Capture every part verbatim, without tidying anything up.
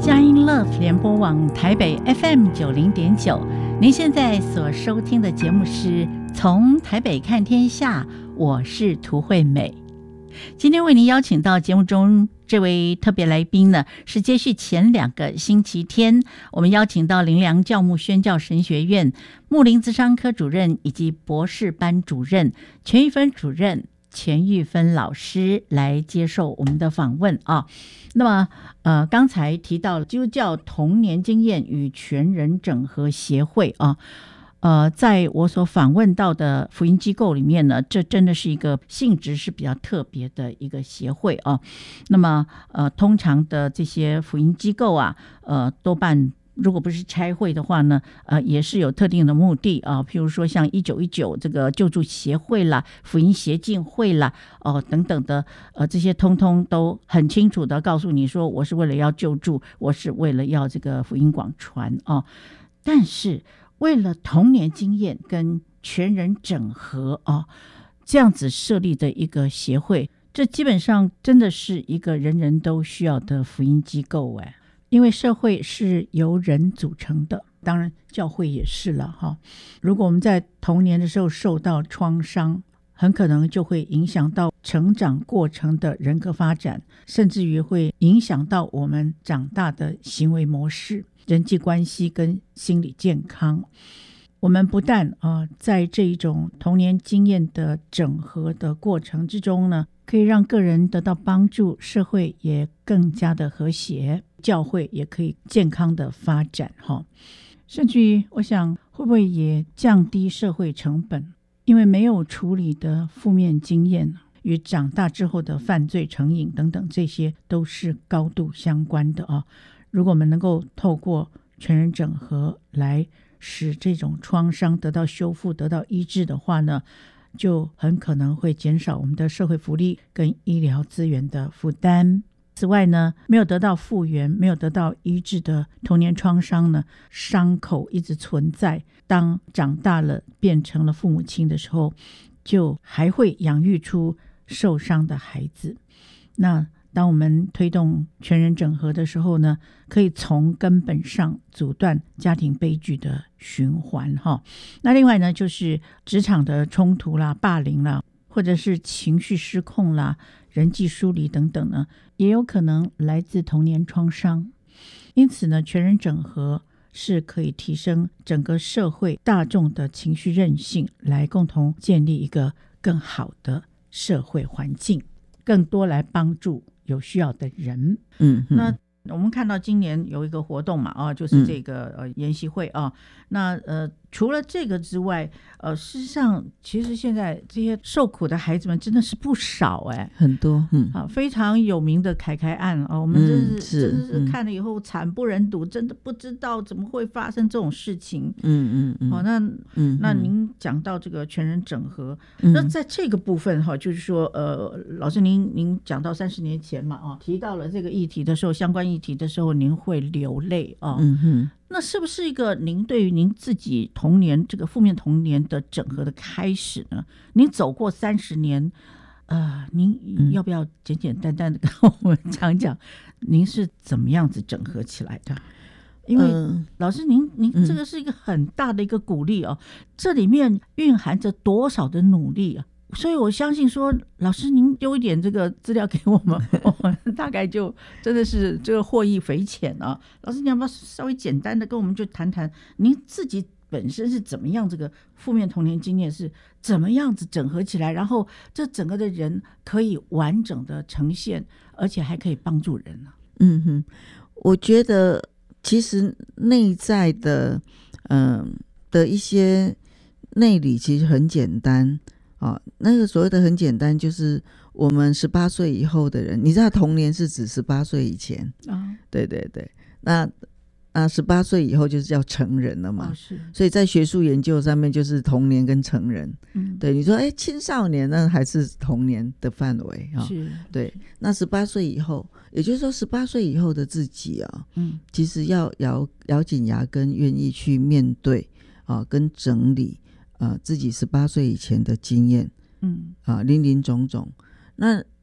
佳音 Love 联播网台北 F M 九零点九，您现在所收听的节目是从台北看天下，我是涂惠美。今天为您邀请到节目中这位特别来宾呢，是接续前两个星期天，我们邀请到灵粮教牧宣教神学院牧灵咨商科主任以及博士班主任全玉芬主任全玉芬老师来接受我们的访问啊。那么呃，刚才提到了基督教童年经验与全人整合协会啊，呃，在我所访问到的福音机构里面呢，这真的是一个性质是比较特别的一个协会啊。那么呃，通常的这些福音机构啊，呃，多半如果不是差会的话呢，呃，也是有特定的目的啊，譬如说像一九一九这个救助协会啦、福音协进会啦，哦、呃、等等的，呃，这些通通都很清楚的告诉你说，我是为了要救助，我是为了要这个福音广传啊。但是为了童年经验跟全人整合啊，这样子设立的一个协会，这基本上真的是一个人人都需要的福音机构哎。因为社会是由人组成的，当然教会也是了哈。如果我们在童年的时候受到创伤，很可能就会影响到成长过程的人格发展，甚至于会影响到我们长大的行为模式、人际关系跟心理健康。我们不但、呃、在这一种童年经验的整合的过程之中呢，可以让个人得到帮助，社会也更加的和谐，教会也可以健康的发展哈。甚至于我想会不会也降低社会成本，因为没有处理的负面经验与长大之后的犯罪成瘾等等，这些都是高度相关的啊。如果我们能够透过全人整合来使这种创伤得到修复、得到医治的话呢，就很可能会减少我们的社会福利跟医疗资源的负担。此外呢，没有得到复原、没有得到医治的童年创伤呢，伤口一直存在，当长大了变成了父母亲的时候，就还会养育出受伤的孩子。那当我们推动全人整合的时候呢，可以从根本上阻断家庭悲剧的循环哈。那另外呢，就是职场的冲突啦、霸凌啦，或者是情绪失控啦、人际疏离等等呢，也有可能来自童年创伤。因此呢，全人整合是可以提升整个社会大众的情绪韧性，来共同建立一个更好的社会环境，更多来帮助有需要的人。嗯，那我们看到今年有一个活动嘛，啊，就是这个呃研习会啊。那呃除了这个之外，呃事实上其实现在这些受苦的孩子们真的是不少哎、欸， 很多，嗯， 啊，非常有名的凯凯案啊，我们真是、 嗯、是真的是看了以后惨不忍睹，真的不知道怎么会发生这种事情。 嗯嗯嗯， 哦，那嗯那您讲到这个全人整合，嗯、那在这个部分哈，就是说呃，老师您您讲到三十年前嘛啊，提到了这个议题的时候，相关议题的时候，您会流泪啊。嗯哼。那是不是一个您对于您自己童年这个负面童年的整合的开始呢？您走过三十年，呃，您要不要简简单单的跟我们讲讲，您是怎么样子整合起来的？因为、呃、老师您您这个是一个很大的一个鼓励哦，嗯、这里面蕴含着多少的努力啊！所以我相信说，老师您丢一点这个资料给我们，我们大概就真的是这个获益匪浅啊。老师，你要不要稍微简单的跟我们就谈谈您自己本身是怎么样，这个负面童年经验是怎么样子整合起来，然后这整个的人可以完整的呈现，而且还可以帮助人呢、啊？ 嗯哼，我觉得其实内在的嗯、呃、的一些内里其实很简单。哦，那个所谓的很简单，就是我们十八岁以后的人，你知道童年是指十八岁以前啊、哦，对对对，那啊十八岁以后就是叫成人了嘛、哦，是，所以在学术研究上面就是童年跟成人，嗯，对，你说哎青少年那还是童年的范围啊、哦，是，对，那十八岁以后，也就是说十八岁以后的自己啊，嗯，其实要咬咬紧牙根，愿意去面对啊，跟整理。呃，自己十八岁以前的经验，嗯，啊，林林总总。那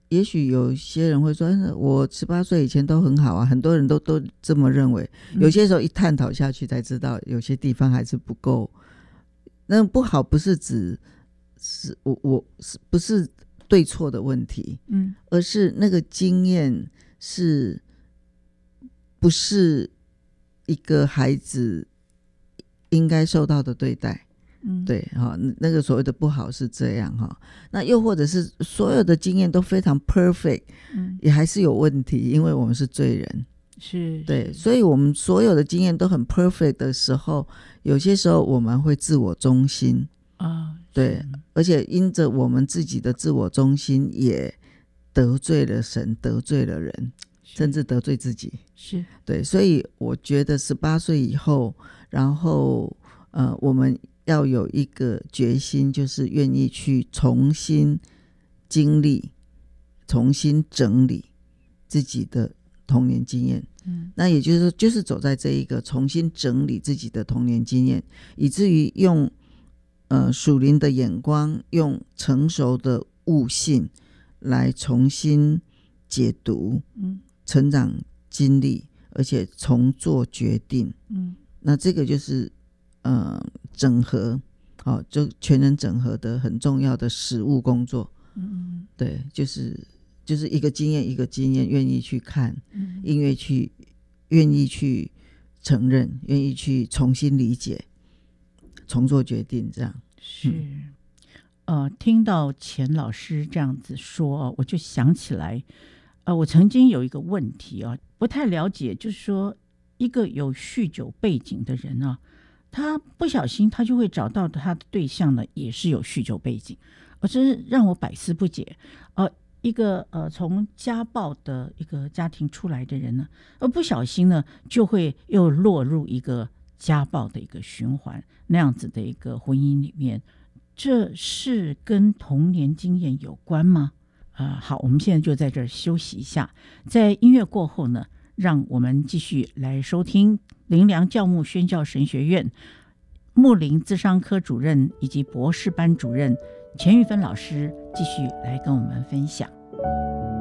也许有些人会说，我十八岁以前都很好啊，很多人都都这么认为。有些时候一探讨下去才知道，有些地方还是不够。那不好不是指是我我是不是对错的问题，嗯，而是那个经验是不是一个孩子应该受到的对待。嗯，对哈，那个所谓的不好是这样哈。那又或者是所有的经验都非常 perfect，嗯，也还是有问题，因为我们是罪人， 是， 对，所以我们所有的经验都很 perfect 的时候，有些时候我们会自我中心啊，对，而且因着我们自己的自我中心，也得罪了神，得罪了人，甚至得罪自己， 是对，所以我觉得十八岁以后，然后呃，我们要有一个决心，就是愿意去重新经历，重新整理自己的童年经验。嗯，那也就是说，就是走在这一个重新整理自己的童年经验，以至于用呃属灵的眼光，用成熟的悟性来重新解读嗯成长经历，而且重做决定。嗯，那这个就是呃整合，好、哦，就全人整合的很重要的实务工作。嗯，对，就是就是一个经验一个经验，愿意去看，嗯，音乐去愿意去承认，愿意去重新理解，重做决定，这样是。嗯呃，听到钱老师这样子说，我就想起来，呃，我曾经有一个问题啊，不太了解，就是说一个有酗酒背景的人啊，他不小心他就会找到他的对象呢，也是有酗酒背景，而这是让我百思不解。呃，一个呃从家暴的一个家庭出来的人呢，而不小心呢就会又落入一个家暴的一个循环，那样子的一个婚姻里面，这是跟童年经验有关吗？呃，好，我们现在就在这儿休息一下，在音乐过后呢，让我们继续来收听灵粮教牧宣教神学院牧灵咨商科主任以及博士班主任钱玉芬老师继续来跟我们分享。